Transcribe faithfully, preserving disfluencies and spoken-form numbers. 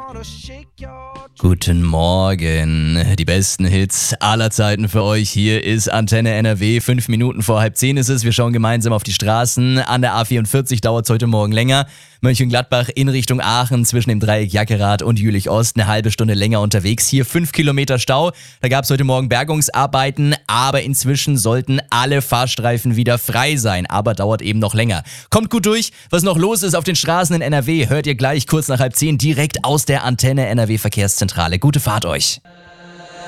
Guten Morgen, die besten Hits aller Zeiten für euch. Hier ist Antenne N R W, fünf Minuten vor halb zehn ist es. Wir schauen gemeinsam auf die Straßen. An der A vierundvierzig dauert es heute Morgen länger. Mönchengladbach in Richtung Aachen zwischen dem Dreieck Jackerath und Jülich-Ost eine halbe Stunde länger unterwegs. Hier fünf Kilometer Stau. Da gab es heute Morgen Bergungsarbeiten, aber inzwischen sollten alle Fahrstreifen wieder frei sein. Aber dauert eben noch länger. Kommt gut durch. Was noch los ist auf den Straßen in N R W, hört ihr gleich kurz nach halb zehn direkt aus der Antenne N R W Verkehrszentrale. Gute Fahrt euch.